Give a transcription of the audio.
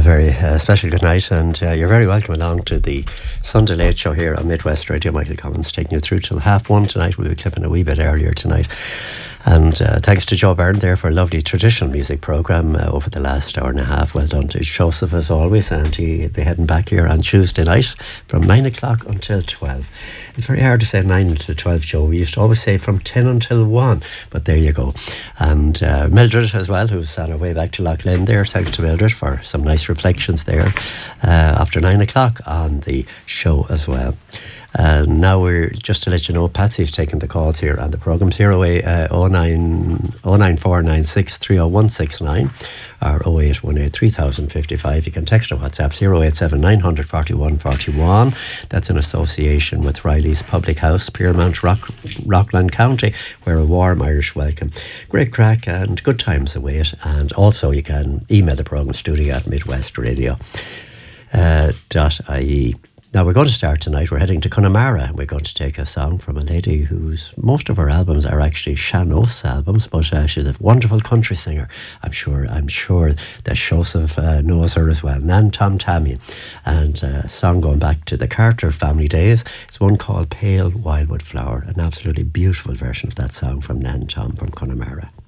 very special good night, and you're very welcome along to the Sunday Late Show here on Midwest Radio. Michael Collins taking you through till 1:30 tonight. We'll be clipping a wee bit earlier tonight. And thanks to Joe Byrne there for a lovely traditional music programme over the last hour and a half. Well done to Joseph as always, and he'll be heading back here on Tuesday night from 9 o'clock until 12. It's very hard to say 9 until 12, Joe. We used to always say from 10 until 1, but there you go. And Mildred as well, who's on her way back to Loughlin there. Thanks to Mildred for some nice reflections there after 9 o'clock on the show as well. Now we're just to let you know, Patsy's taking the calls here on the programme. 09496300169 or 0818 3055. You can text or WhatsApp 087 941 41. That's in association with Riley's Public House, Piermont, Rockland County, where a warm Irish welcome. Great crack and good times await. And also you can email the programme studio at midwestradio.ie. Now we're going to start tonight. We're heading to Connemara. We're going to take a song from a lady whose most of her albums are actually Sean-Nós albums, but she's a wonderful country singer. I'm sure that Joseph knows her as well. Nan Tom Tammy, and a song going back to the Carter family days. It's one called Pale Wildwood Flower, an absolutely beautiful version of that song from Nan Tom from Connemara.